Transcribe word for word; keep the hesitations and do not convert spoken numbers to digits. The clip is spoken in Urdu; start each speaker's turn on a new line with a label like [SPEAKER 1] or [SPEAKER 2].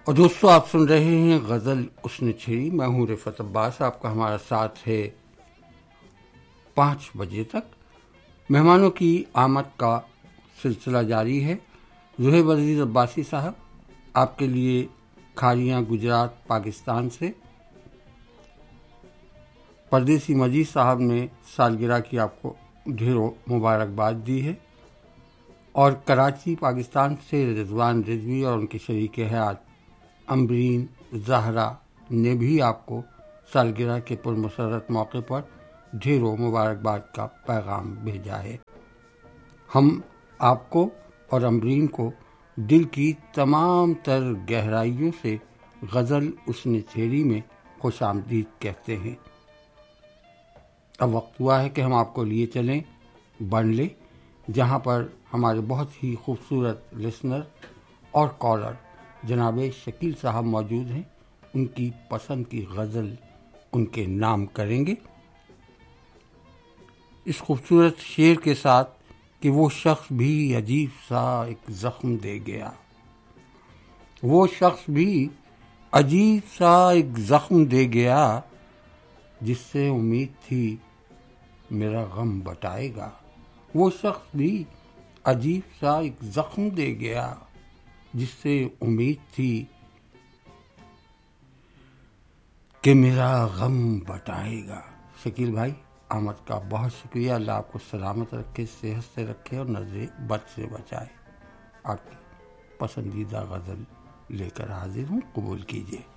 [SPEAKER 1] اور دوستو آپ سن رہے ہیں غزل اس نے چھیڑی. میں ہوں رفعت عباس، آپ کا ہمارا ساتھ ہے پانچ بجے تک. مہمانوں کی آمد کا سلسلہ جاری ہے. زہیب عزیز عباسی صاحب آپ کے لیے کھاریاں گجرات پاکستان سے. پردیسی مجید صاحب نے سالگرہ کی آپ کو ڈھیروں مبارکباد دی ہے. اور کراچی پاکستان سے رضوان رضوی اور ان کے شریک حیات امبرین زہرا نے بھی آپ کو سالگرہ کے پرمسرت موقع پر ڈھیروں مبارکباد کا پیغام بھیجا ہے. ہم آپ کو اور امبرین کو دل کی تمام تر گہرائیوں سے غزل اس نے چھیڑی میں خوش آمدید کہتے ہیں. اب وقت ہوا ہے کہ ہم آپ کو لیے چلیں بنلے، جہاں پر ہمارے بہت ہی خوبصورت لسنر اور کالر جناب شکیل صاحب موجود ہیں. ان کی پسند کی غزل ان کے نام کریں گے اس خوبصورت شعر کے ساتھ کہ وہ شخص بھی عجیب سا ایک زخم دے گیا، وہ شخص بھی عجیب سا ایک زخم دے گیا، جس سے امید تھی میرا غم بٹائے گا. وہ شخص بھی عجیب سا ایک زخم دے گیا، جس سے امید تھی کہ میرا غم بٹائے گا. شکیل بھائی آمد کا بہت شکریہ. اللہ آپ کو سلامت رکھے، صحت سے رکھے اور نظر بد سے بچائے. آپ کی پسندیدہ غزل لے کر حاضر ہوں، قبول کیجیے.